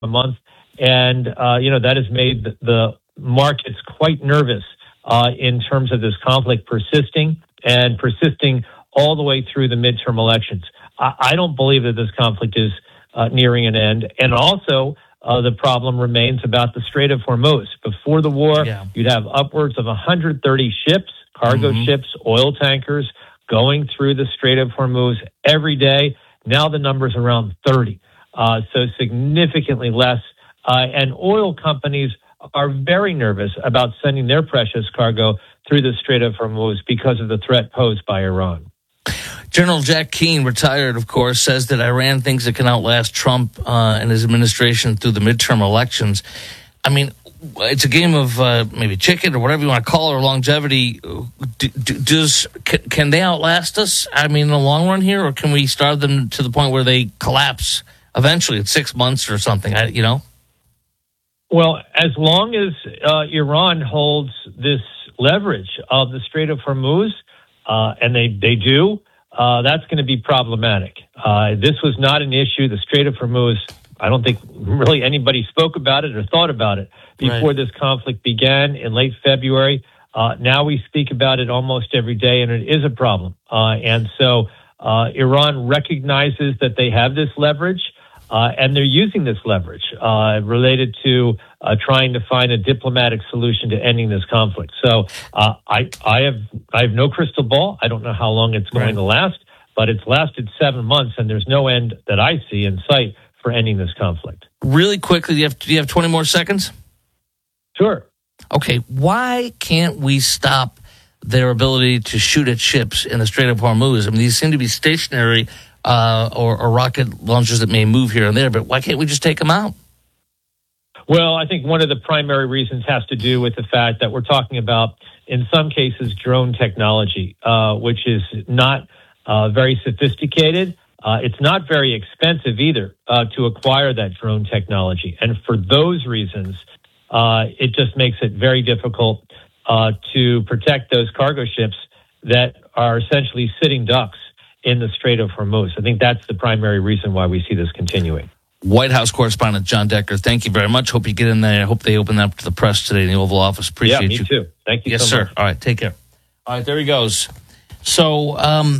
a month. And, that has made the markets quite nervous in terms of this conflict persisting all the way through the midterm elections. I don't believe that this conflict is nearing an end. And also, the problem remains about the Strait of Hormuz. Before the war, you'd have upwards of 130 ships, cargo ships, oil tankers going through the Strait of Hormuz every day. Now the number's around 30, so significantly less. And oil companies are very nervous about sending their precious cargo through the Strait of Hormuz because of the threat posed by Iran. General Jack Keane, retired, of course, says that Iran thinks it can outlast Trump and his administration through the midterm elections. I mean, it's a game of maybe chicken or whatever you want to call it, or longevity. Can they outlast us? I mean, in the long run here, or can we starve them to the point where they collapse eventually in 6 months or something? Well, as long as Iran holds this leverage of the Strait of Hormuz, and they do, that's going to be problematic. This was not an issue. The Strait of Hormuz, I don't think really anybody spoke about it or thought about it before this conflict began in late February. Now we speak about it almost every day, and it is a problem. And so Iran recognizes that they have this leverage, and they're using this leverage related to trying to find a diplomatic solution to ending this conflict. So I have no crystal ball. I don't know how long it's going to last, but it's lasted 7 months, and there's no end that I see in sight for ending this conflict. Really quickly, do you have 20 more seconds? Sure. Okay, why can't we stop their ability to shoot at ships in the Strait of Hormuz? I mean, these seem to be stationary or rocket launchers that may move here and there, but why can't we just take them out? Well, I think one of the primary reasons has to do with the fact that we're talking about, in some cases, drone technology, which is not very sophisticated. It's not very expensive either to acquire that drone technology. And for those reasons, it just makes it very difficult to protect those cargo ships that are essentially sitting ducks in the Strait of Hormuz. I think that's the primary reason why we see this continuing. White House correspondent John Decker, thank you very much. Hope you get in there. I hope they open that up to the press today in the Oval Office. Appreciate you. Yeah, me too. Thank you so much. Yes, sir. All right, take care. All right, there he goes. So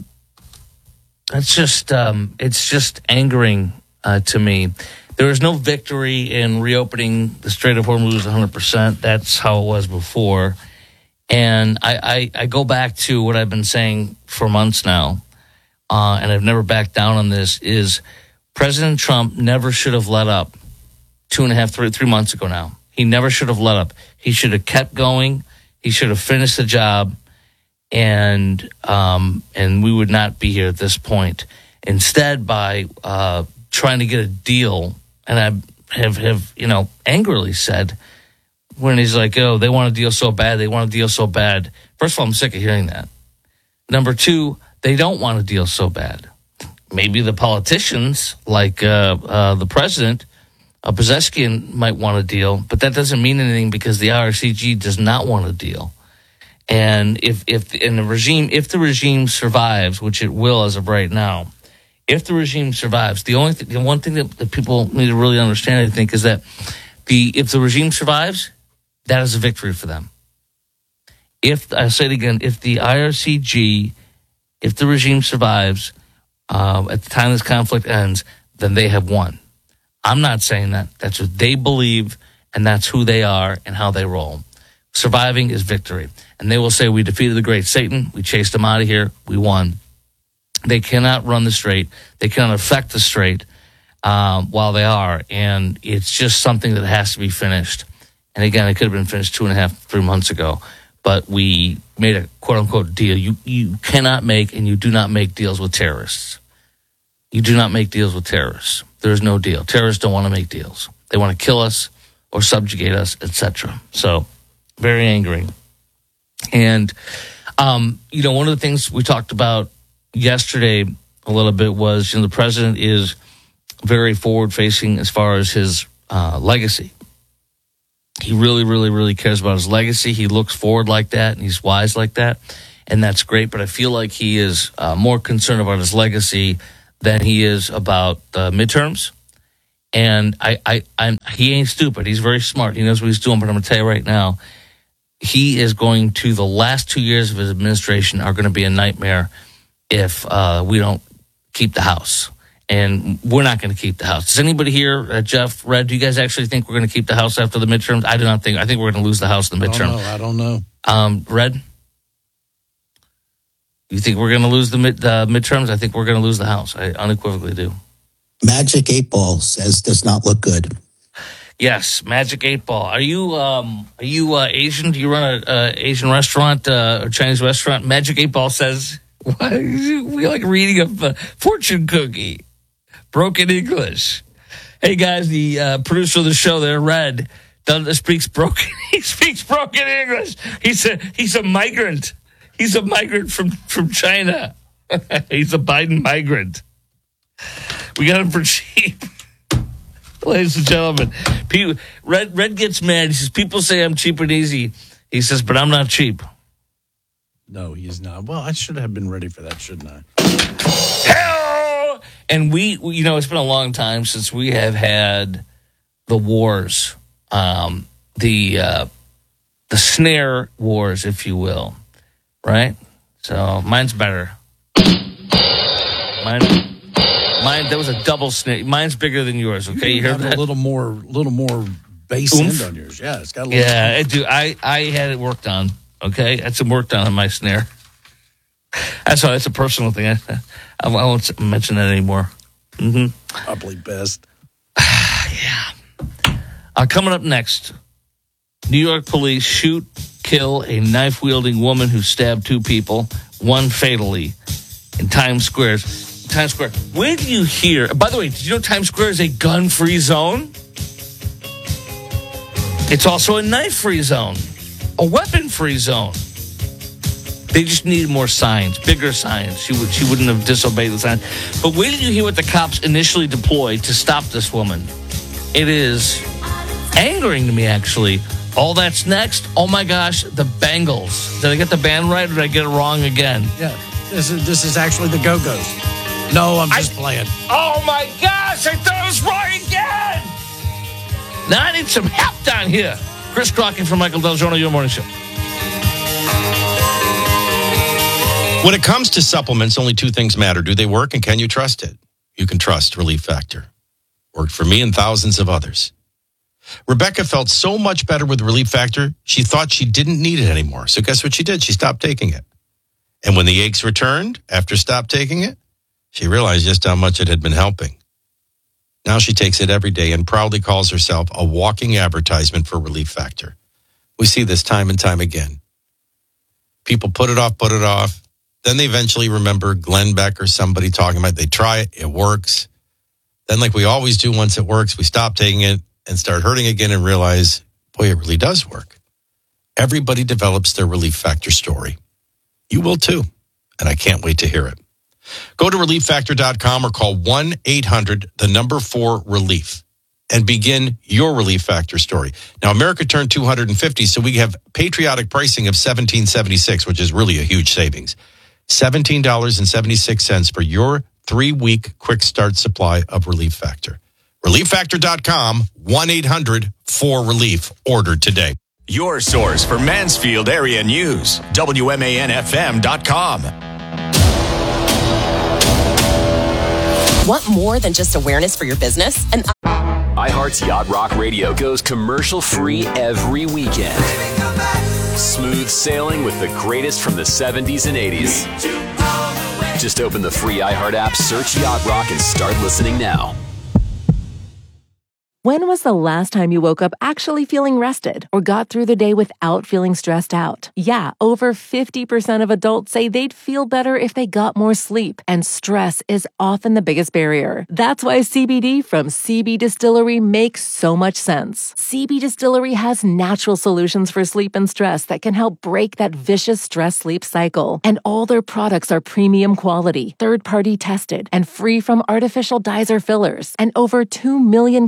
it's just angering to me. There is no victory in reopening the Strait of Hormuz 100%. That's how it was before. And I go back to what I've been saying for months now, and I've never backed down on this, is President Trump never should have let up 3 months ago now. He never should have let up. He should have kept going. He should have finished the job, and we would not be here at this point. Instead, by trying to get a deal, and I have angrily said, when he's like, oh, they want a deal so bad, they want a deal so bad. First of all, I'm sick of hearing that. Number two, they don't want a deal so bad. Maybe the politicians, like the president, Pezeshkian, might want a deal, but that doesn't mean anything because the IRCG does not want a deal. And if the regime survives, which it will as of right now, if the regime survives, the one thing that people need to really understand, I think, is that if the regime survives, that is a victory for them. I say it again, if the IRCG, if the regime survives, at the time this conflict ends, then they have won. I'm not saying that. That's what they believe, and that's who they are and how they roll. Surviving is victory. And they will say, we defeated the great Satan. We chased him out of here. We won. They cannot run the strait. They cannot affect the strait while they are. And it's just something that has to be finished. And again, it could have been finished 2.5-3 months ago. But we made a quote-unquote deal. You cannot make and you do not make deals with terrorists. You do not make deals with terrorists. There is no deal. Terrorists don't want to make deals. They want to kill us or subjugate us, etc. So, very angering. And, one of the things we talked about yesterday a little bit was, the president is very forward-facing as far as his legacy. He really, really, really cares about his legacy. He looks forward like that, and he's wise like that, and that's great. But I feel like he is more concerned about his legacy than he is about the midterms. And he ain't stupid. He's very smart. He knows what he's doing. But I'm going to tell you right now, he is going to, the last 2 years of his administration are going to be a nightmare if we don't keep the House. And we're not going to keep the House. Does anybody here, Jeff, Red, do you guys actually think we're going to keep the House after the midterms? I do not think. I think we're going to lose the House in the midterm. I don't know. Red? You think we're going to lose the midterms? I think we're going to lose the House. I unequivocally do. Magic 8 Ball says does not look good. Yes, Magic 8 Ball. Are you Asian? Do you run a Asian restaurant or Chinese restaurant? Magic 8 Ball says, what? We like reading a fortune cookie. Broken English. Hey guys, the producer of the show there, Red, speaks broken. He speaks broken English. He's a migrant. He's a migrant from China. He's a Biden migrant. We got him for cheap. Ladies and gentlemen, Red gets mad. He says, people say I'm cheap and easy. He says, but I'm not cheap. No, he's not. Well, I should have been ready for that, shouldn't I? Hell! And we it's been a long time since we have had the wars, the snare wars, if you will, right? So mine's better. Mine, there was a double snare. Mine's bigger than yours. Okay, you heard that? A little more bass end on yours. Yeah, it's got a little. Yeah, I do. I had it worked on. Okay, had some work done on my snare. That's a personal thing. I won't mention that anymore. Mm-hmm. Probably best. Yeah. Coming up next, New York police kill a knife-wielding woman who stabbed 2 people, one fatally, in Times Square. Where do you hear? By the way, did you know Times Square is a gun-free zone? It's also a knife-free zone, a weapon-free zone. They just needed more signs, bigger signs. She wouldn't have disobeyed the signs. But where did you hear what the cops initially deployed to stop this woman? It is angering to me, actually. All that's next. Oh my gosh, the Bengals. Did I get the band right, or did I get it wrong again? Yeah, this is actually the Go-Go's. No, I'm just playing. Oh my gosh, I thought it was wrong again. Now I need some help down here. Chris Crockett from Michael Del Giorno, Your Morning Show. When it comes to supplements, only 2 things matter. Do they work, and can you trust it? You can trust Relief Factor. Worked for me and thousands of others. Rebecca felt so much better with Relief Factor, she thought she didn't need it anymore. So guess what she did? She stopped taking it. And when the aches returned after stopped taking it, she realized just how much it had been helping. Now she takes it every day and proudly calls herself a walking advertisement for Relief Factor. We see this time and time again. People put it off. Then they eventually remember Glenn Beck or somebody talking about it. They try it. It works. Then like we always do, once it works, we stop taking it and start hurting again and realize, boy, it really does work. Everybody develops their Relief Factor story. You will too. And I can't wait to hear it. Go to ReliefFactor.com or call 1-800-4-RELIEF and begin your Relief Factor story. Now, America turned 250, so we have patriotic pricing of $17.76, which is really a huge savings. $17.76 for your 3-week quick start supply of Relief Factor. ReliefFactor.com, 1-800-4-RELIEF. Order today. Your source for Mansfield area news, WMANFM.com. Want more than just awareness for your business? And iHeart's Yacht Rock Radio goes commercial-free every weekend. Smooth sailing with the greatest from the 70s and 80s. Just open the free iHeart app, search Yacht Rock, and start listening now. When was the last time you woke up actually feeling rested or got through the day without feeling stressed out? Yeah, over 50% of adults say they'd feel better if they got more sleep, and stress is often the biggest barrier. That's why CBD from CB Distillery makes so much sense. CB Distillery has natural solutions for sleep and stress that can help break that vicious stress-sleep cycle. And all their products are premium quality, third-party tested, and free from artificial dyes or fillers. And over 2 million customers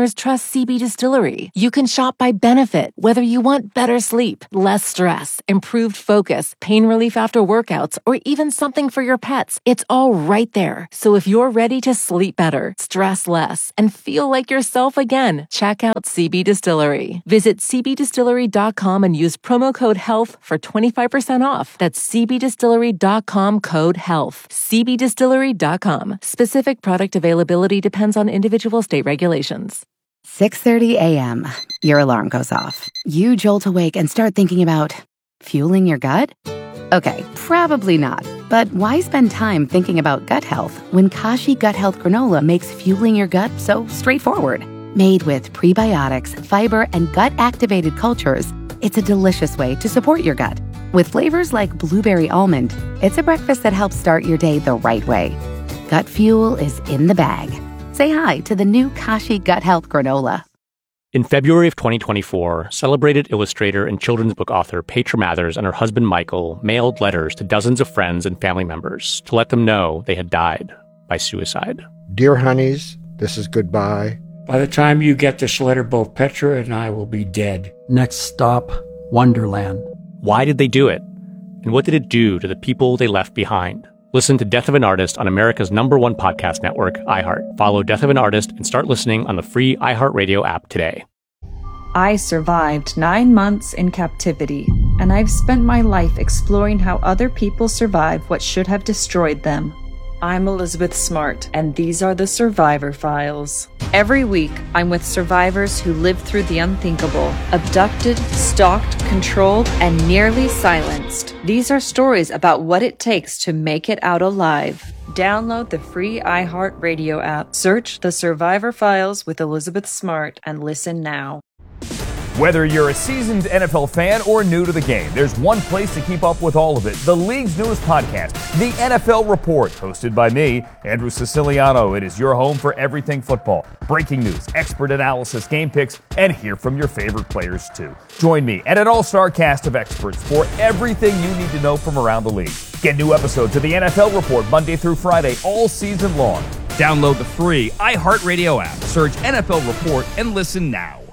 customers trust CB Distillery. You can shop by benefit, whether you want better sleep, less stress, improved focus, pain relief after workouts, or even something for your pets. It's all right there. So if you're ready to sleep better, stress less, and feel like yourself again, check out CB Distillery. Visit cbdistillery.com and use promo code HEALTH for 25% off. That's cbdistillery.com, code HEALTH. cbdistillery.com. Specific product availability depends on individual state regulations. 6:30 a.m. Your alarm goes off. You jolt awake and start thinking about fueling your gut? Okay, probably not. But why spend time thinking about gut health when Kashi Gut Health Granola makes fueling your gut so straightforward? Made with prebiotics, fiber, and gut-activated cultures, it's a delicious way to support your gut. With flavors like blueberry almond, it's a breakfast that helps start your day the right way. Gut fuel is in the bag. Say hi to the new Kashi Gut Health Granola. In February of 2024, celebrated illustrator and children's book author Petra Mathers and her husband Michael mailed letters to dozens of friends and family members to let them know they had died by suicide. Dear honeys, this is goodbye. By the time you get this letter, both Petra and I will be dead. Next stop, Wonderland. Why did they do it? And what did it do to the people they left behind? Listen to Death of an Artist on America's #1 podcast network, iHeart. Follow Death of an Artist and start listening on the free iHeartRadio app today. I survived 9 months in captivity, and I've spent my life exploring how other people survive what should have destroyed them. I'm Elizabeth Smart, and these are the Survivor Files. Every week, I'm with survivors who lived through the unthinkable, abducted, stalked, controlled, and nearly silenced. These are stories about what it takes to make it out alive. Download the free iHeartRadio app, search The Survivor Files with Elizabeth Smart, and listen now. Whether you're a seasoned NFL fan or new to the game, there's one place to keep up with all of it. The league's newest podcast, The NFL Report, hosted by me, Andrew Siciliano. It is your home for everything football. Breaking news, expert analysis, game picks, and hear from your favorite players too. Join me and an all-star cast of experts for everything you need to know from around the league. Get new episodes of The NFL Report Monday through Friday all season long. Download the free iHeartRadio app, search NFL Report, and listen now.